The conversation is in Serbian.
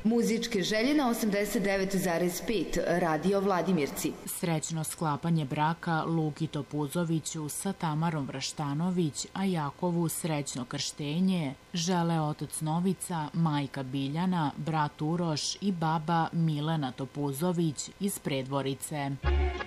Muzičke želje na 89,5 Radio Vladimirci. Srećno sklapanje braka Luki Topuzoviću sa Tamarom Vraštanović, a Jakovu srećno krštenje žele otac Novica, majka Biljana, brat Uroš i baba Milena Topuzović iz Predvorice.